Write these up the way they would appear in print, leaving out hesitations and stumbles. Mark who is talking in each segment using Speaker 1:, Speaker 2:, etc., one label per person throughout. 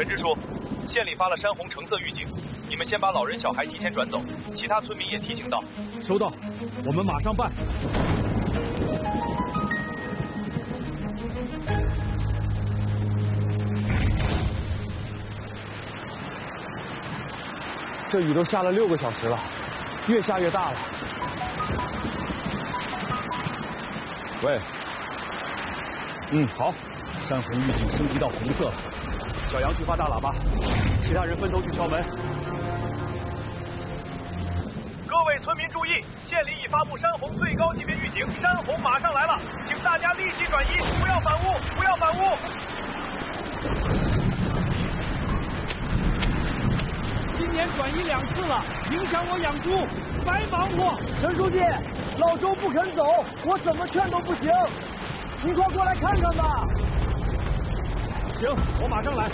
Speaker 1: 支书，县里发了山洪橙色预警，你们先把老人小孩提前转走，其他村民也提醒到。
Speaker 2: 收到，我们马上办。这雨都下了6个小时了，越下越大了。喂，好，山洪预警升级到红色了。小杨去发大喇叭，其他人分头去敲门。
Speaker 1: 各位村民注意，县里已发布山洪最高级别预警，山洪马上来了，请大家立即转移，不要反屋，不要反屋。
Speaker 2: 今年转移2次了，影响我养猪，白忙活。
Speaker 3: 陈书记，老周不肯走，我怎么劝都不行。你快过来看看吧。
Speaker 2: 行，我马上来。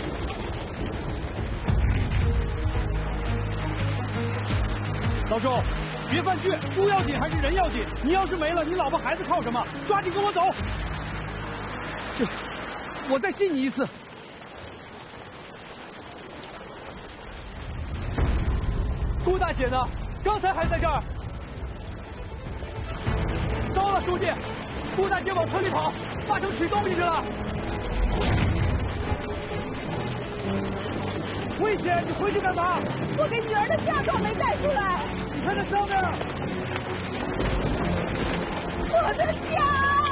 Speaker 2: 老周，别犯倔，猪要紧还是人要紧？你要是没了，你老婆孩子靠什么？抓紧跟我走。我再信你一次。顾大姐呢？刚才还在这儿。糟了，书记，顾大姐往村里跑，八成取东西去了。危险！你回去干嘛？
Speaker 4: 我给女儿的嫁妆没带出来。
Speaker 2: 你看这上面，
Speaker 4: 我的家。